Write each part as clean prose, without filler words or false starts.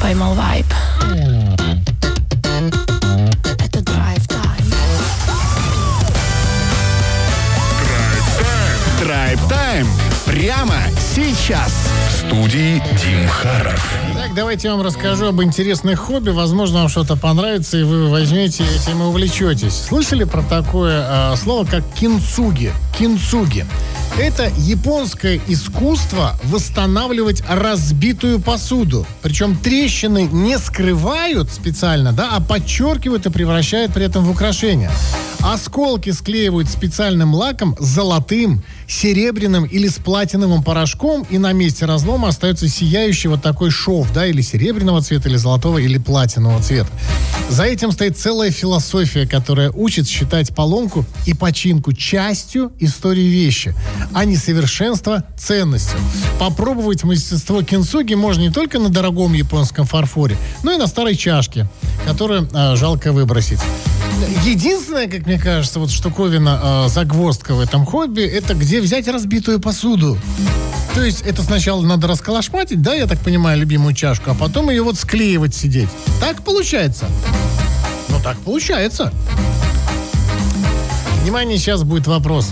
поймал вайб. Это драйв тайм. Драйв-тайм. Прямо сейчас. В студии Дим Харов. Так, давайте я вам расскажу об интересных хобби. Возможно, вам что-то понравится, и вы возьмете этим и увлечетесь. Слышали про такое слово, как кинцуги? Кинцуги. Это японское искусство восстанавливать разбитую посуду. Причем трещины не скрывают специально, да, а подчеркивают и превращают при этом в украшения. Осколки склеивают специальным лаком с золотым, серебряным или с платиновым порошком, и на месте разлома остается сияющий вот такой шов, да, или серебряного цвета, или золотого, или платинового цвета. За этим стоит целая философия, которая учит считать поломку и починку частью истории вещи, а несовершенство ценностью. Попробовать мастерство кинцуги можно не только на дорогом японском фарфоре, но и на старой чашке, которую жалко выбросить. Единственная, как мне кажется, вот штуковина, загвоздка в этом хобби, это где взять разбитую посуду. То есть это сначала надо расколошматить, да, я так понимаю, любимую чашку, а потом ее вот склеивать сидеть. Так получается? Ну, так получается. Внимание, сейчас будет вопрос.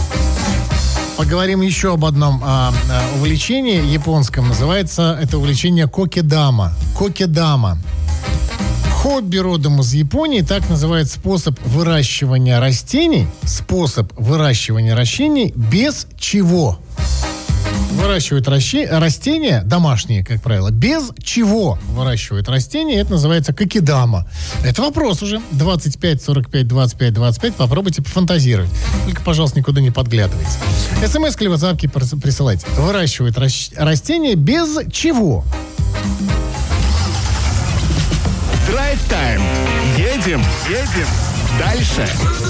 Поговорим еще об одном увлечении японском. Называется это увлечение кокедама. Кокедама. Хобби родом из Японии, так называют способ выращивания растений. Способ выращивания растений без чего? Выращивают растения, домашние, как правило, без чего выращивают растения, это называется кокедама. Это вопрос уже. 25 45 25 25. Попробуйте пофантазировать. Только, пожалуйста, никуда не подглядывайте. СМС или WhatsApp присылайте. Выращивают растения без чего? Драйв-тайм. Едем дальше.